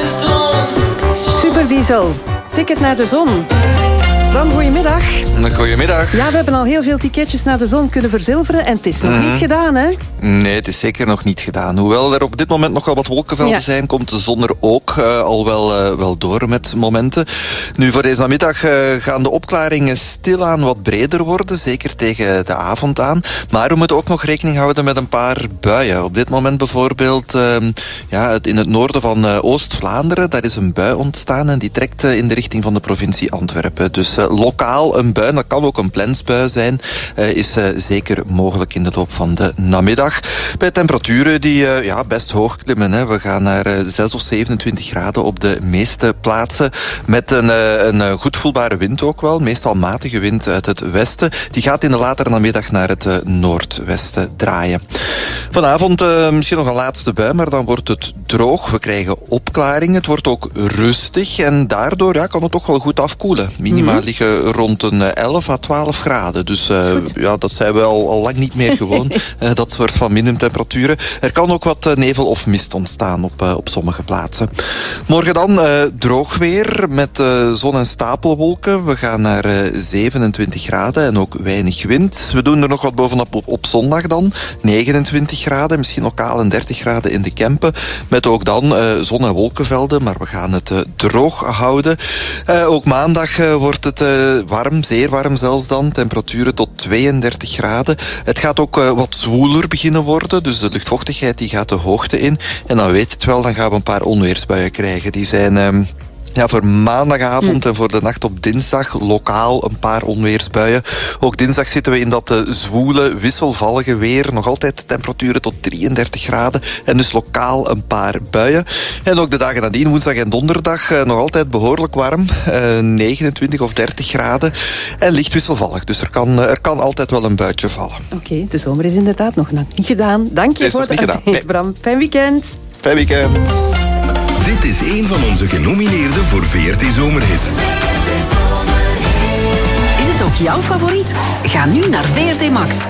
Superdiesel, ticket naar de zon. Bram, goedemiddag. Goedemiddag. Ja, we hebben al heel veel ticketjes naar de zon kunnen verzilveren en het is nog niet gedaan, hè? Nee, het is zeker nog niet gedaan. Hoewel er op dit moment nog wel wat wolkenvelden zijn, komt de zon er ook al wel door met momenten. Nu, voor deze namiddag gaan de opklaringen stilaan wat breder worden, zeker tegen de avond aan. Maar we moeten ook nog rekening houden met een paar buien. Op dit moment bijvoorbeeld in het noorden van Oost-Vlaanderen, daar is een bui ontstaan en die trekt in de richting van de provincie Antwerpen. Dus lokaal een bui, dat kan ook een plensbui zijn, is zeker mogelijk in de loop van de namiddag. Bij temperaturen die best hoog klimmen. Hè. We gaan naar 6 of 27 graden op de meeste plaatsen. Met een goed voelbare wind ook wel. Meestal matige wind uit het westen. Die gaat in de latere namiddag naar het noordwesten draaien. Vanavond misschien nog een laatste bui, maar dan wordt het droog. We krijgen opklaringen. Het wordt ook rustig. En daardoor kan het toch wel goed afkoelen. Minima liggen rond een 11 à 12 graden. Dus dat zijn we al lang niet meer gewoon. Dat soort van minimumtemperaturen. Er kan ook wat nevel of mist ontstaan op sommige plaatsen. Morgen dan droog weer met zon en stapelwolken. We gaan naar 27 graden en ook weinig wind. We doen er nog wat bovenop op zondag dan. 29 graden, misschien lokaal en 30 graden in de Kempen. Met ook dan zon- en wolkenvelden, maar we gaan het droog houden. Ook maandag wordt het warm, zeer warm zelfs dan. Temperaturen tot 32 graden. Het gaat ook wat zwoeler beginnen worden, dus de luchtvochtigheid die gaat de hoogte in. En dan weet je het wel, dan gaan we een paar onweersbuien krijgen. Die zijn voor maandagavond en voor de nacht op dinsdag lokaal een paar onweersbuien. Ook dinsdag zitten we in dat zwoele, wisselvallige weer. Nog altijd temperaturen tot 33 graden. En dus lokaal een paar buien. En ook de dagen nadien, woensdag en donderdag, nog altijd behoorlijk warm. 29 of 30 graden. En licht wisselvallig. Dus er kan altijd wel een buitje vallen. Oké, de zomer is inderdaad nog niet gedaan. Dank je voor het update, Bram. Fijn weekend. Fijn weekend. Dit is een van onze genomineerden voor VRT Zomerhit. Is het ook jouw favoriet? Ga nu naar VRT Max.